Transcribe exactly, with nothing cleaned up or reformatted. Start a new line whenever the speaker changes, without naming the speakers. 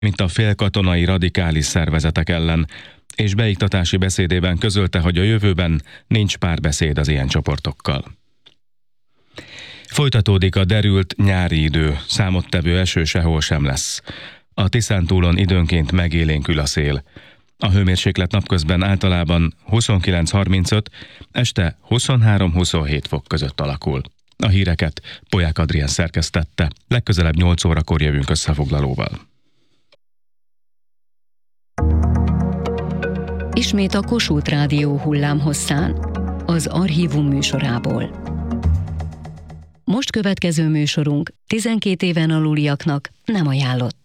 mint a félkatonai radikális szervezetek ellen, és beiktatási beszédében közölte, hogy a jövőben nincs párbeszéd az ilyen csoportokkal. Folytatódik a derült nyári idő, számottevő eső sehol sem lesz. A Tiszántúlon időnként megélénkül a szél. A hőmérséklet napközben általában huszonkilenc harmincöt, este huszonhárom huszonhét fok között alakul. A híreket Polyák Adrián szerkesztette. Legközelebb nyolc órakor jövünk összefoglalóval.
Ismét a Kossuth Rádió hullámhosszán, az Archívum műsorából. Most következő műsorunk tizenkét éven aluliaknak nem ajánlott.